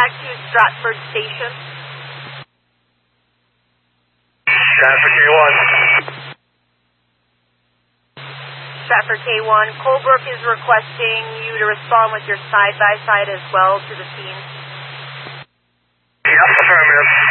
back to Stratford Station. Stratford K1. Stratford K1, Colebrook is requesting you to respond with your side-by-side as well to the scene. Yep, affirmative.